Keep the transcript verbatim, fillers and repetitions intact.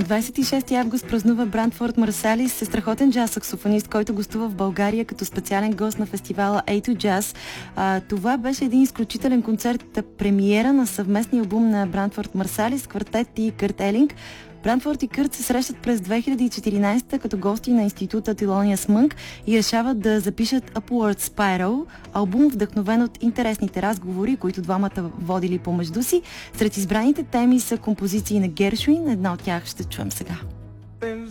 двадесет и шести август празнува Брантфорд Марсалис, страхотен джаз саксофонист, който гостува в България като специален гост на фестивала ей ту Jazz. А, това беше един изключителен концерт, премиера на съвместния албум на Брантфорд Марсалис, квартет и Кърт Елинг. Брантфорд и Кърт се срещат през две хиляди и четиринадесета като гости на института Thelonious Monk и решават да запишат Upward Spiral, албум вдъхновен от интересните разговори, които двамата водили помежду си. Сред избраните теми са композиции на Гершуин, една от тях ще чуем сега.